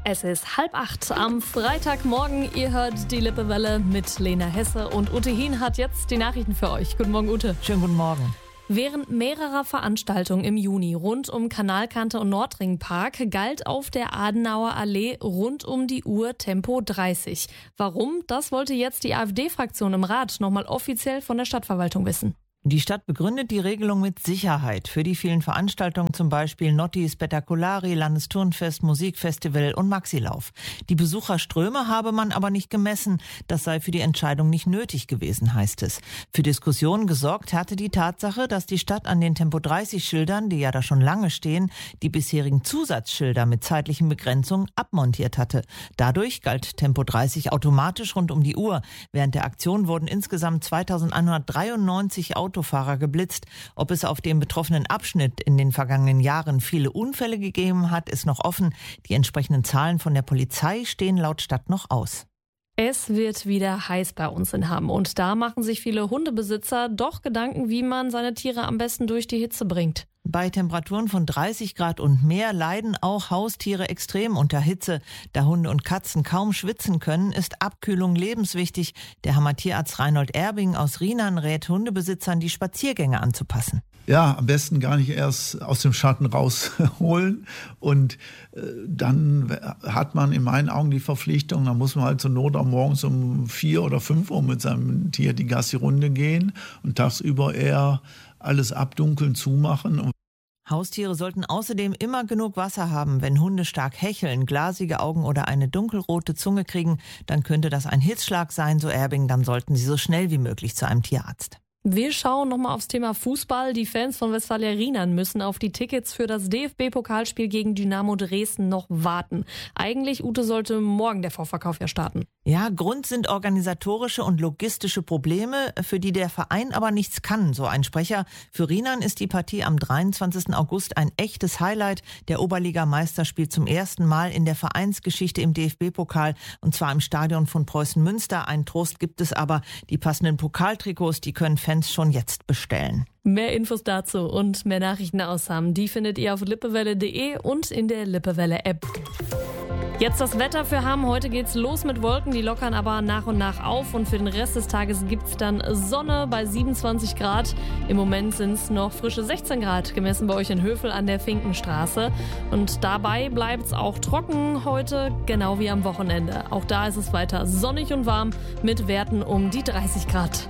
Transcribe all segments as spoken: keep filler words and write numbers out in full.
Es ist halb acht am Freitagmorgen. Ihr hört die Lippewelle mit Lena Hesse und Ute Hien hat jetzt die Nachrichten für euch. Guten Morgen, Ute. Schönen guten Morgen. Während mehrerer Veranstaltungen im Juni rund um Kanalkante und Nordringpark galt auf der Adenauer Allee rund um die Uhr Tempo dreißig. Warum? Das wollte jetzt die AfD-Fraktion im Rat nochmal offiziell von der Stadtverwaltung wissen. Die Stadt begründet die Regelung mit Sicherheit. Für die vielen Veranstaltungen, zum Beispiel Notti Spettacolari, Landesturnfest, Musikfestival und Maxilauf. Die Besucherströme habe man aber nicht gemessen. Das sei für die Entscheidung nicht nötig gewesen, heißt es. Für Diskussionen gesorgt hatte die Tatsache, dass die Stadt an den Tempo dreißig Schildern, die ja da schon lange stehen, die bisherigen Zusatzschilder mit zeitlichen Begrenzungen abmontiert hatte. Dadurch galt Tempo dreißig automatisch rund um die Uhr. Während der Aktion wurden insgesamt zweitausendeinhundertdreiundneunzig Autos Autofahrer geblitzt. Ob es auf dem betroffenen Abschnitt in den vergangenen Jahren viele Unfälle gegeben hat, ist noch offen. Die entsprechenden Zahlen von der Polizei stehen laut Stadt noch aus. Es wird wieder heiß bei uns in Hamm und da machen sich viele Hundebesitzer doch Gedanken, wie man seine Tiere am besten durch die Hitze bringt. Bei Temperaturen von dreißig Grad und mehr leiden auch Haustiere extrem unter Hitze. Da Hunde und Katzen kaum schwitzen können, ist Abkühlung lebenswichtig. Der Hammer Tierarzt Reinhold Erbing aus Rienan rät Hundebesitzern, die Spaziergänge anzupassen. Ja, am besten gar nicht erst aus dem Schatten rausholen. Und äh, dann hat man in meinen Augen die Verpflichtung, da muss man halt zur Not auch morgens um vier oder fünf Uhr mit seinem Tier die Gassi-Runde gehen und tagsüber eher alles abdunkeln, zumachen. Haustiere sollten außerdem immer genug Wasser haben. Wenn Hunde stark hecheln, glasige Augen oder eine dunkelrote Zunge kriegen, dann könnte das ein Hitzschlag sein, so Erbing. Dann sollten sie so schnell wie möglich zu einem Tierarzt. Wir schauen nochmal aufs Thema Fußball. Die Fans von Westfalia Rienan müssen auf die Tickets für das D F B-Pokalspiel gegen Dynamo Dresden noch warten. Eigentlich, Ute, sollte morgen der Vorverkauf ja starten. Ja, Grund sind organisatorische und logistische Probleme, für die der Verein aber nichts kann, so ein Sprecher. Für Rienan ist die Partie am dreiundzwanzigsten August ein echtes Highlight. Der Oberligameister spielt zum ersten Mal in der Vereinsgeschichte im D F B-Pokal und zwar im Stadion von Preußen Münster. Einen Trost gibt es aber, die passenden Pokaltrikots, die können Fans schon jetzt bestellen. Mehr Infos dazu und mehr Nachrichten aus Hamm, die findet ihr auf lippewelle punkt de und in der Lippewelle-App. Jetzt das Wetter für Hamm. Heute geht's los mit Wolken, die lockern aber nach und nach auf. Und für den Rest des Tages gibt's dann Sonne bei siebenundzwanzig Grad. Im Moment sind's noch frische sechzehn Grad, gemessen bei euch in Hövel an der Finkenstraße. Und dabei bleibt's auch trocken heute, genau wie am Wochenende. Auch da ist es weiter sonnig und warm mit Werten um die dreißig Grad.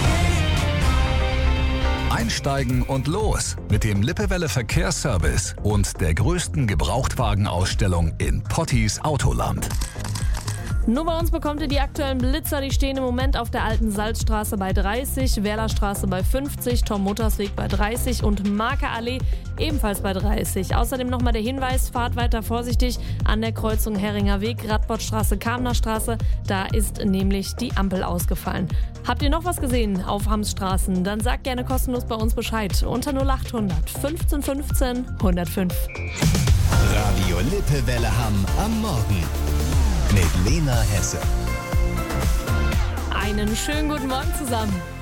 Einsteigen und los mit dem Lippewelle Verkehrsservice und der größten Gebrauchtwagenausstellung in Pottis Autoland. Nur bei uns bekommt ihr die aktuellen Blitzer, die stehen im Moment auf der Alten Salzstraße bei dreißig, Werlerstraße bei fünfzig, Tom-Motors-Weg bei dreißig und Marke-Allee ebenfalls bei dreißig. Außerdem nochmal der Hinweis, fahrt weiter vorsichtig an der Kreuzung Heringer Weg, Radbottstraße, Kamner Straße. Da ist nämlich die Ampel ausgefallen. Habt ihr noch was gesehen auf Hamms Straßen? Dann sagt gerne kostenlos bei uns Bescheid unter null achthundert fünfzehn fünfzehn hundertfünf. Radio Lippewelle Hamm am Morgen. Mit Lena Hesse. Einen schönen guten Morgen zusammen.